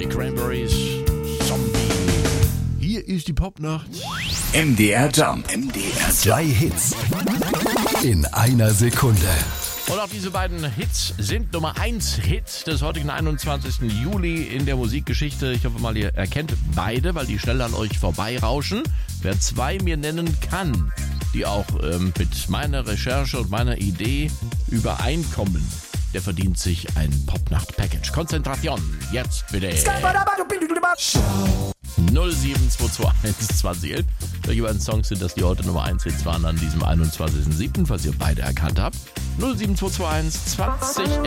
Die Cranberries, Zombie. Hier ist die Popnacht. MDR Jump. MDR 2 Hits in einer Sekunde. Und auch diese beiden Hits sind Nummer 1 Hit des heutigen 21. Juli in der Musikgeschichte. Ich hoffe mal, ihr erkennt beide, weil die schnell an euch vorbeirauschen. Wer 2 mir nennen kann, die auch mit meiner Recherche und meiner Idee übereinkommen, der verdient sich ein Popnacht-Package. Konzentration, jetzt bitte. 07221 2011. Welche beiden Songs sind das, die heute Nummer 1 Hits waren an diesem 21.07., falls ihr beide erkannt habt? 07221 2011.